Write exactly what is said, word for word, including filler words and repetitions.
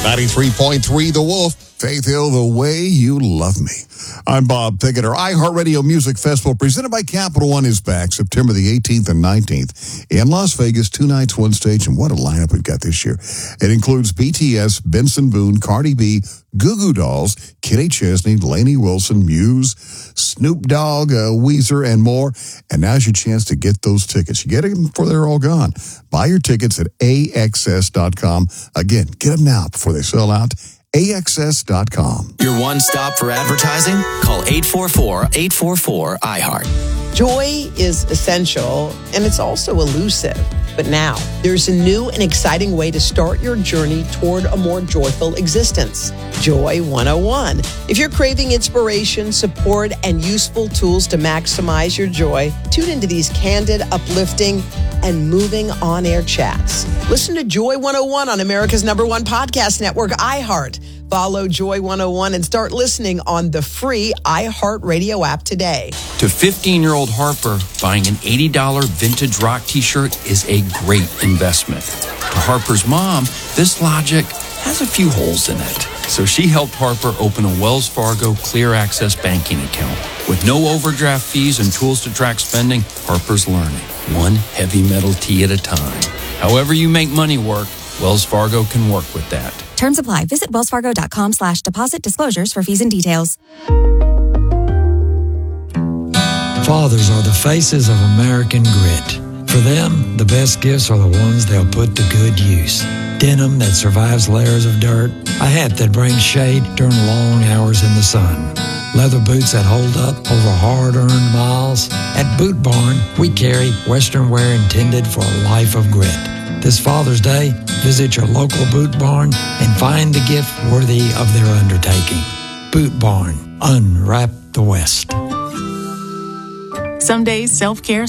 ninety-three point three The Wolf, Faith Hill, the way you love me. I'm Bob Pickett. Our iHeartRadio Music Festival presented by Capital One is back September the eighteenth and nineteenth in Las Vegas. Two nights, one stage, and what a lineup we've got this year. It includes B T S, Benson Boone, Cardi B, Goo Goo Dolls, Kenny Chesney, Lainey Wilson, Muse, Snoop Dogg, uh, Weezer, and more. And now's your chance to get those tickets. You get them before they're all gone. Buy your tickets at A X S dot com. Again, get them now before they sell out. A X S dot com. Your one stop for advertising? Call eight four four, eight four four, I heart. Joy is essential, and it's also elusive. But now, there's a new and exciting way to start your journey toward a more joyful existence. Joy one oh one. If you're craving inspiration, support, and useful tools to maximize your joy, tune into these candid, uplifting, and moving on-air chats. Listen to Joy one oh one on America's number one podcast network, iHeart. Follow Joy one oh one and start listening on the free iHeartRadio app today. To fifteen-year-old Harper, buying an eighty dollars vintage rock t-shirt is a great investment. To Harper's mom, this logic has a few holes in it. So she helped Harper open a Wells Fargo Clear Access banking account. With no overdraft fees and tools to track spending, Harper's learning, one heavy metal tea at a time. However you make money work, Wells Fargo can work with that. Terms apply. Visit wellsfargo.com slash deposit disclosures for fees and details. Fathers are the faces of American grit. For them, the best gifts are the ones they'll put to good use. Denim that survives layers of dirt, a hat that brings shade during long hours in the sun, leather boots that hold up over hard-earned miles. At Boot Barn, we carry Western wear intended for a life of grit. This Father's Day, visit your local Boot Barn and find the gift worthy of their undertaking. Boot Barn, unwrap the West. Some days self-care